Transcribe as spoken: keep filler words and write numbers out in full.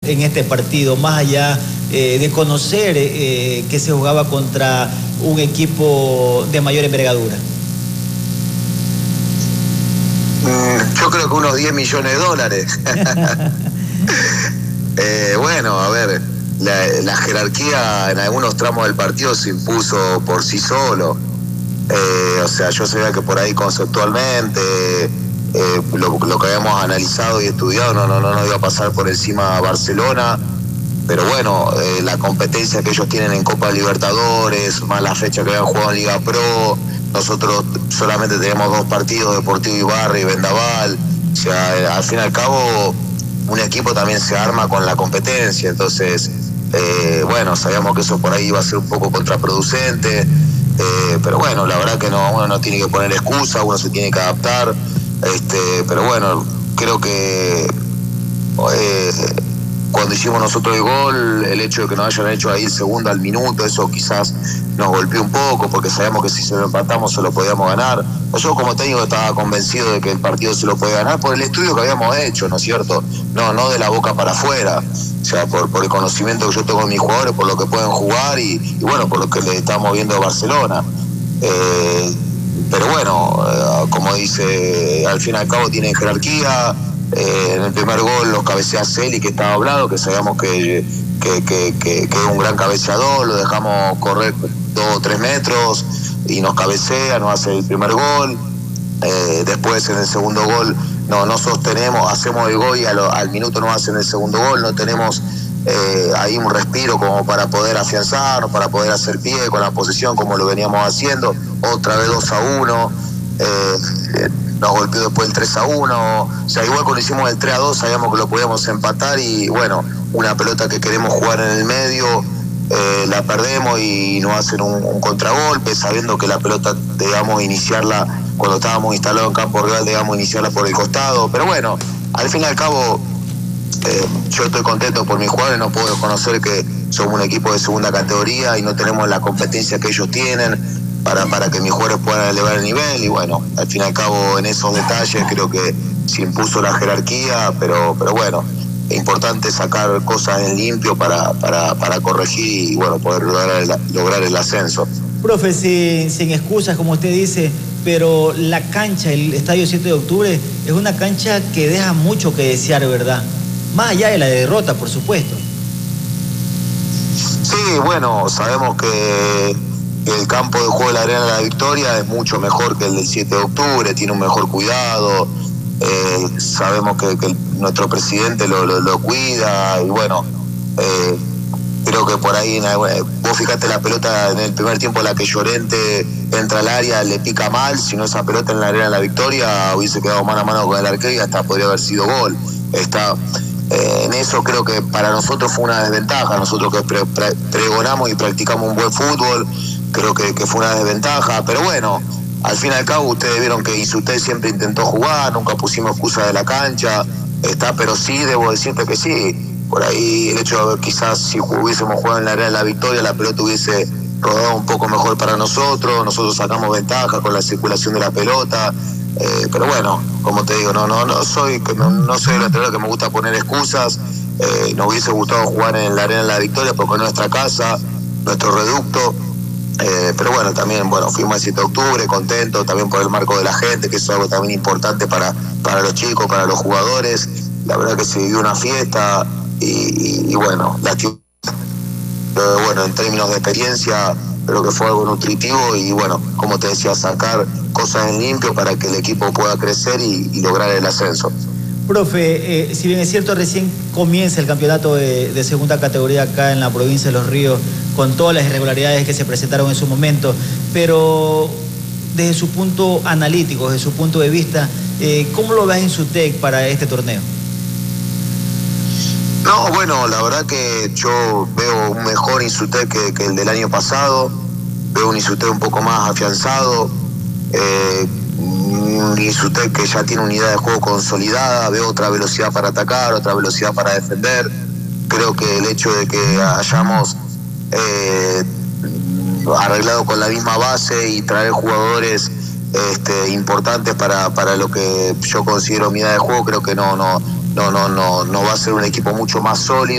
en este partido, más allá eh, de conocer eh, que se jugaba contra un equipo de mayor envergadura? Mm, yo creo que unos diez millones de dólares. eh, bueno, a ver, la, la jerarquía en algunos tramos del partido se impuso por sí solo. Eh, o sea, yo sabía que por ahí conceptualmente eh, lo, lo que habíamos analizado y estudiado no, no, no nos iba a pasar por encima a Barcelona. Pero bueno, eh, la competencia que ellos tienen en Copa Libertadores, más la fecha que habían jugado en Liga Pro, nosotros solamente tenemos dos partidos, Deportivo Ibarra y Vendaval. O sea, al fin y al cabo, un equipo también se arma con la competencia. Entonces, eh, bueno, sabíamos que eso por ahí iba a ser un poco contraproducente. Eh, pero bueno, la verdad que no, uno no tiene que poner excusa, uno se tiene que adaptar. Este, pero bueno, creo que... Eh, Cuando hicimos nosotros el gol, el hecho de que nos hayan hecho ahí el segundo al minuto, eso quizás nos golpeó un poco, porque sabíamos que si se lo empatamos se lo podíamos ganar. Yo como técnico estaba convencido de que el partido se lo podía ganar por el estudio que habíamos hecho, ¿no es cierto? No, no de la boca para afuera. O sea, por, por el conocimiento que yo tengo de mis jugadores, por lo que pueden jugar y, y bueno, por lo que le estamos viendo a Barcelona. Eh, pero bueno, eh, como dice, al fin y al cabo tiene jerarquía. Eh, en el primer gol los cabecea Celi, que estaba hablado, que sabíamos que, que, que, que, que es un gran cabeceador, lo dejamos correr dos o tres metros y nos cabecea, nos hace el primer gol. Eh, después en el segundo gol no, no sostenemos, hacemos el gol y al, al minuto nos hacen el segundo gol, no tenemos eh, ahí un respiro como para poder afianzarnos, para poder hacer pie con la posesión como lo veníamos haciendo, otra vez dos a uno. Eh, nos golpeó después el tres a uno, o sea, igual cuando hicimos el tres a dos sabíamos que lo podíamos empatar y bueno, una pelota que queremos jugar en el medio, eh, la perdemos y nos hacen un, un contragolpe, sabiendo que la pelota debíamos iniciarla cuando estábamos instalados en campo rival, debíamos iniciarla por el costado, pero bueno, al fin y al cabo eh, yo estoy contento por mis jugadores, no puedo desconocer que somos un equipo de segunda categoría y no tenemos la competencia que ellos tienen para, para que mis jugadores puedan elevar el nivel y bueno, al fin y al cabo en esos detalles creo que se impuso la jerarquía, pero, pero bueno, es importante sacar cosas en limpio para, para, para corregir y bueno, poder lograr el, lograr el ascenso. Profe, sin, sin excusas, como usted dice, pero la cancha, el Estadio siete de octubre, es una cancha que deja mucho que desear, ¿verdad? Más allá de la derrota, por supuesto. Sí, bueno, sabemos que el campo de juego de la Arena de la Victoria es mucho mejor que el del siete de octubre, tiene un mejor cuidado, eh, sabemos que, que el, nuestro presidente lo, lo, lo cuida y bueno, eh, creo que por ahí, vos fijate la pelota en el primer tiempo, la que Llorente entra al área, le pica mal, si no esa pelota en la Arena de la Victoria hubiese quedado mano a mano con el arquero y hasta podría haber sido gol. Está, eh, en eso creo que para nosotros fue una desventaja, nosotros que pre, pre, pregonamos y practicamos un buen fútbol, creo que, que fue una desventaja, pero bueno, al fin y al cabo ustedes vieron que Insutel siempre intentó jugar, nunca pusimos excusa de la cancha, está, pero sí, debo decirte que sí, por ahí el hecho de quizás si hubiésemos jugado en la Arena de la Victoria, la pelota hubiese rodado un poco mejor para nosotros, nosotros sacamos ventaja con la circulación de la pelota, eh, pero bueno, como te digo, no, no, no soy, no, no soy el entrenador que me gusta poner excusas, eh, nos hubiese gustado jugar en la Arena de la Victoria porque es nuestra casa, nuestro reducto. Eh, pero bueno, también bueno fuimos el siete de octubre, contento también por el marco de la gente, que eso es algo también importante para, para los chicos, para los jugadores. La verdad que se vivió una fiesta y, y, y bueno, la, pero bueno, en términos de experiencia creo que fue algo nutritivo y bueno, como te decía, sacar cosas en limpio para que el equipo pueda crecer y, y lograr el ascenso. Profe, eh, si bien es cierto, recién comienza el campeonato de, de segunda categoría acá en la provincia de Los Ríos, con todas las irregularidades que se presentaron en su momento, pero desde su punto analítico, desde su punto de vista, eh, ¿cómo lo ves Insutec para este torneo? No, bueno, la verdad que yo veo un mejor Insutec que, que el del año pasado, veo un Insutec un poco más afianzado, eh, un Insutec que ya tiene unidad de juego consolidada, veo otra velocidad para atacar, otra velocidad para defender. Creo que el hecho de que hayamos eh, arreglado con la misma base y traer jugadores este, importantes para, para lo que yo considero unidad de juego, creo que no, no, no, no, no, no va a ser un equipo mucho más sólido.